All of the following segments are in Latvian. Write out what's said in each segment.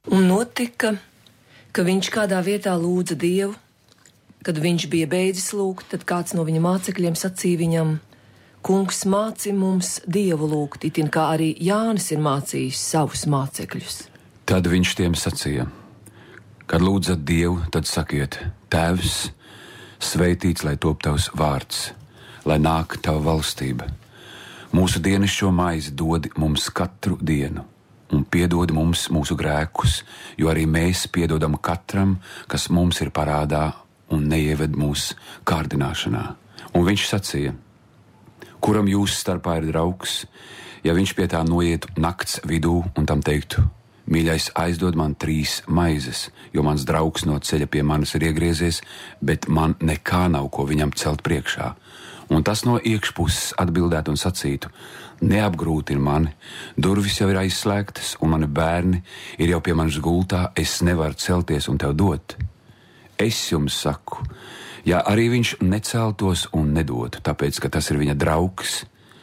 Un notika, ka viņš kādā vietā lūdza Dievu. Kad viņš bija beidzis lūgt, tad kāds no viņa mācekļiem sacīja viņam: Kungs, māci mums Dievu lūgt, itin kā arī Jānis ir mācījis savus mācekļus. Tad viņš tiem sacīja: Kad lūdzat Dievu, tad sakiet: Tēvs, svētīts lai top tavs vārds, lai nāk tava valstība. Mūsu dienascho maizi dod mums katru dienu, un piedod mums mūsu grēkus, jo arī mēs piedodam katram, kas mums ir parādā, un neieved mūs kārdināšanā. Un viņš sacīja: Kuram jūsu starpā ir draugs, ja viņš pie tā noietu nakts vidū un tam teiktu: Mīļais, aizdod man 3 maizes, jo mans draugs no ceļa pie manis ir iegriezies, bet man nekā nav, ko viņam celt priekšā. Un tas no iekšpuses atbildētu un sacītu: Neapgrūtini mani, durvis jau ir aizslēgtas, un mani bērni ir jau pie manis gultā, es nevaru celties un tev dot. Es jums saku, ja arī viņš neceltos un nedotu, tāpēc, ka tas ir viņa draugs,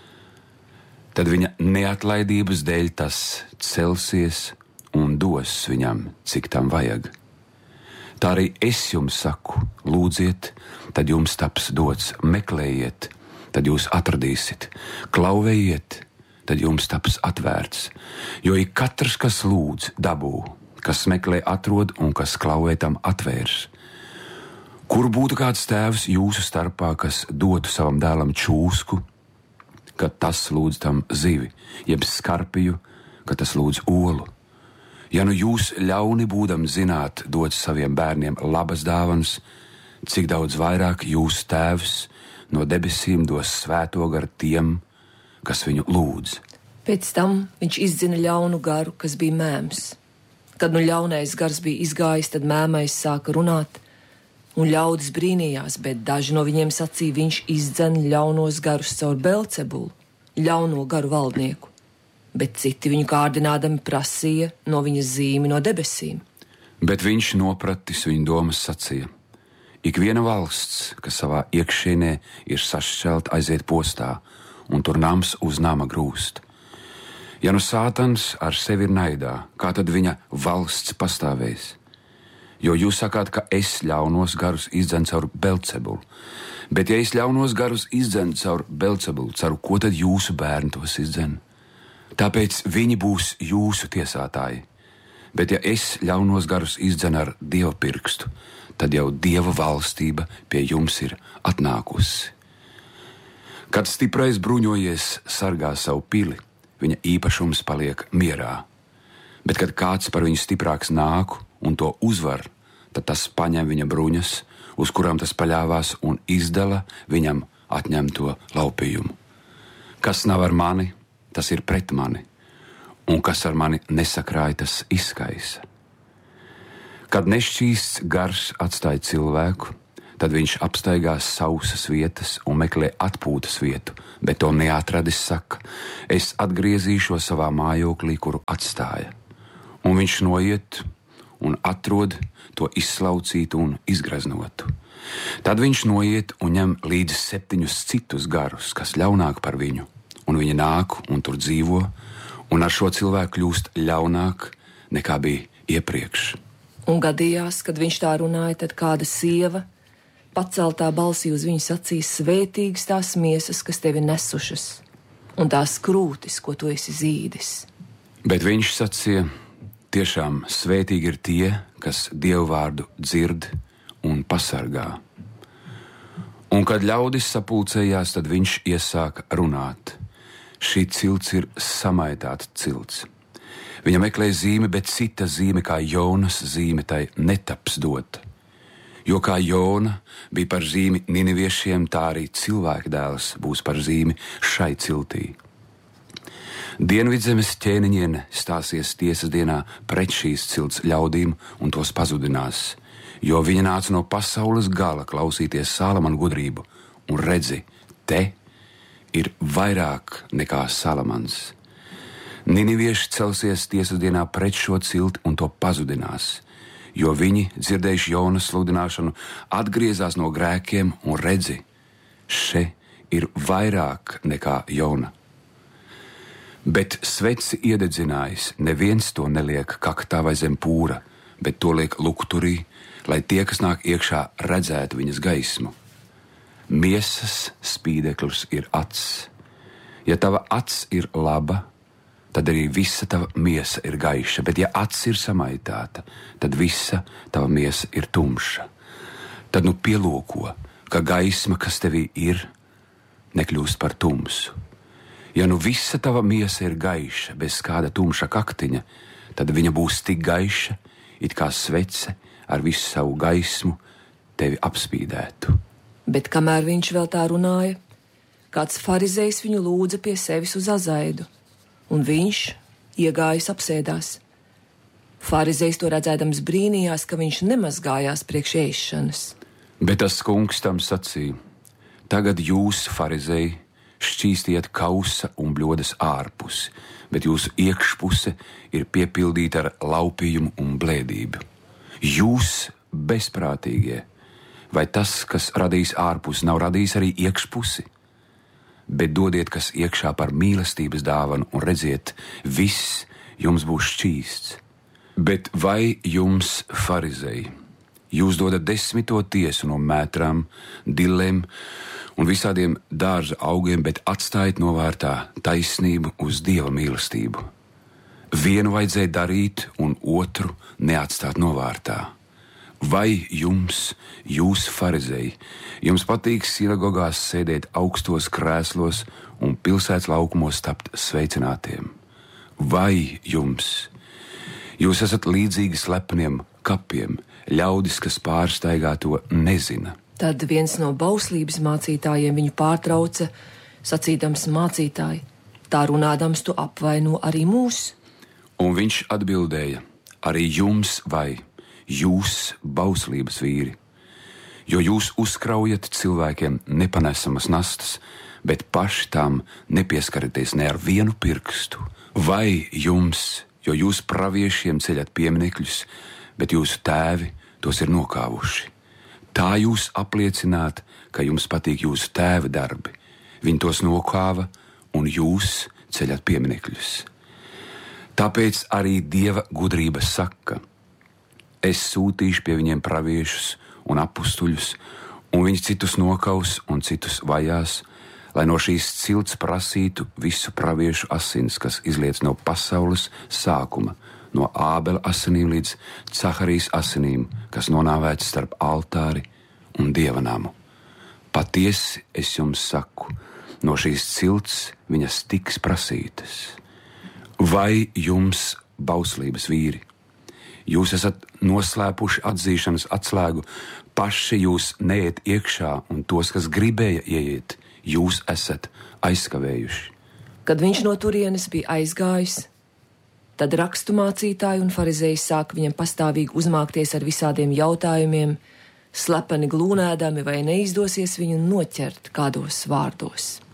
tad viņa neatlaidības dēļ tas celsies un dos viņam, cik tam vajag. Tā arī es jums saku: lūdziet, tad jums taps dots, meklējiet, tad jūs atradīsiet, klauvējiet, tad jums taps atvērts. Jo ik katrs, kas lūdz, dabū, kas meklē, atrod, un kas klauvē, tam atvērs. Kur būtu kāds tēvs jūsu starpā, kas dotu savam dēlam čūsku, kad tas lūdz tam zivi, jeb skarpiju, kad tas lūdz olu? Ja nu jūs ļauni būdam zināt dot saviem bērniem labas dāvanas, cik daudz vairāk jūsu tēvs no debesīm dos svēto garu tiem, kas viņu lūdz. Pēc tam viņš izdzina ļaunu garu, kas bija mēms. Kad nu ļaunais gars bija izgājis, tad mēmais sāka runāt, un ļaudis brīnījās, bet daži no viņiem sacīja: viņš izdzen ļaunos garus caur Belcebulu, ļauno garu valdnieku. Bet citi viņu kārdinādami prasīja no viņa zīmi no debesīm. Bet viņš nopratis viņu domas, sacīja: Ikviena valsts, kas savā iekšienē ir sašķelta, aiziet postā, un tur nams uz nama grūst. Ja nu Sātans ar sevi ir naidā, kā tad viņa valsts pastāvēs? Jo jūs sakāt, ka es ļaunos garus izdzenu caur Belcebulu. Bet ja es ļaunos garus izdzenu caur Belcebulu, caur ko tad jūsu bērni tos izdzen? Tāpēc viņi būs jūsu tiesātāji. Bet ja es ļaunos garus izdzenu ar Dieva pirkstu, tad jau Dieva valstība pie jums ir atnākusi. Kad stiprais bruņojies sargā savu pili, viņa īpašums paliek mierā. Bet kad kāds par viņu stiprāks nāk un to uzvar, tad tas paņem viņa bruņas, uz kurām tas paļāvās, un izdala viņam atņemto laupījumu. Kas nav ar mani, tas ir pret mani, un kas ar mani nesakrāja, tas izskaisa. Kad nešķīsts gars atstāja cilvēku, tad viņš apstaigās sausas vietas un meklē atpūtas vietu, bet to neatradis, saka: es atgriezīšos savā mājoklī, kuru atstāja. Un viņš noiet un atrod to izslaucītu un izgraznotu. Tad viņš noiet un ņem līdzi 7 citus garus, kas ļaunāk par viņu, un viņi nāk un tur dzīvo, un ar šo cilvēku kļūst ļaunāk nekā bija iepriekš. Un gadījās, kad viņš tā runāja, tad kāda sieva paceltā balsī uz viņu sacīja: svētīgas tās miesas, kas tevi nesušas, un tās krūtis, ko tu esi zīdis. Bet viņš sacīja: tiešām svētīgi ir tie, kas Dievu vārdu dzird un pasargā. Un kad ļaudis sapulcējās, tad viņš iesāka runāt: šī cilts ir samaitāta cilts. Viņa meklē zīmi, bet cita zīme kā Jonas zīme tai netaps dota. Jo kā Jona bija par zīmi niniviešiem, tā arī cilvēka dēls būs par zīmi šai ciltī. Dienvidzemes ķēniņiene stāsies tiesas dienā pret šīs cilts ļaudīm un tos pazudinās, jo viņa nāca no pasaules gala klausīties Salamana gudrību, un redzi, te ir vairāk nekā Salamans. Ninivieši celsies tiesas dienā pret šo cilti un to pazudinās, jo viņi, dzirdējuši Jonas sludināšanu, atgriezās no grēkiem un redzi, še ir vairāk nekā Jona. Bet sveci iededzinājis, neviens to neliek kaktā vai zem pūra, bet to liek lukturī, lai tie, kas nāk iekšā, redzētu viņas gaismu. Miesas spīdeklis ir acs. Ja tava acs ir laba, tad arī visa tava miesa ir gaiša, bet ja acs ir samaitāta, tad visa tava miesa ir tumša. Tad nu pielūko, ka gaisma, kas tevī ir, nekļūst par tumsu. Ja nu visa tava miesa ir gaiša, bez kāda tumša kaktiņa, tad viņa būs tik gaiša, it kā svece ar visu savu gaismu tevi apspīdētu. Bet kamēr viņš vēl tā runāja, kāds farizejs viņu lūdza pie sevis uz azaidu, un viņš, iegājis, apsēdās. Farizejs to redzēdams brīnījās, ka viņš nemazgājās priekš ēšanas. Bet tas kungs tam sacīja: tagad jūs, farizeji, šķīstiet kausa un bļodas ārpusi, bet jūsu iekšpuse ir piepildīta ar laupījumu un blēdību. Jūs, bezprātīgie, vai tas, kas radījis ārpusi, nav radījis arī iekšpusi? Bet dodiet, kas iekšā par mīlestības dāvanu, un redziet, viss jums būs šķīsts. Bet vai jums, farizeji, jūs dodat 10. tiesu no mētrām, dillēm un visādiem dārza augiem, bet atstājat novārtā taisnību uz Dieva mīlestību? Vienu vajadzēja darīt, un otru neatstāt novārtā. Vai jums, jūs farizeji, jums patīk sinagogās sēdēt augstos krēslos un pilsētas laukumos tapt sveicinātiem? Vai jums, jūs esat līdzīgi slepeniem kapiem, ļaudis, kas pārstaigā to nezina? Tad viens no bauslības mācītājiem viņu pārtrauca, sacīdams: mācītāji, tā runādams tu apvaino arī mūs. Un viņš atbildēja: arī jums vai jūs, bauslības vīri, jo jūs uzkraujat cilvēkiem nepanesamas nastas, bet paši tām nepieskaraties ne ar vienu pirkstu. Vai jums, jo jūs praviešiem ceļat pieminekļus, bet jūsu tēvi tos ir nokāvuši. Tā jūs apliecināt, ka jums patīk jūsu tēva darbi. Viņi tos nokāva, un jūs ceļat pieminekļus. Tāpēc arī Dieva gudrība saka: es sūtīšu pie viņiem praviešus un apustuļus, un viņi citus nokaus un citus vajās, lai no šīs cilts prasītu visu praviešu asins, kas izliec no pasaules sākuma, no Ābela asinīm līdz Caharijas asinīm, kas nonāvēts starp altāri un dievnamu. Patiesi es jums saku, no šīs cilts viņas tiks prasītas. Vai jums, bauslības vīri, jūs esat noslēpuši atzīšanas atslēgu, paši jūs neiet iekšā, un tos, kas gribēja ieiet, jūs esat aizskavējuši? Kad viņš no turienes bija aizgājis, tad rakstu mācītāji un farizeji sāka viņam pastāvīgi uzmākties ar visādiem jautājumiem, slepeni glūnēdami, vai neizdosies viņu noķert kādos vārdos.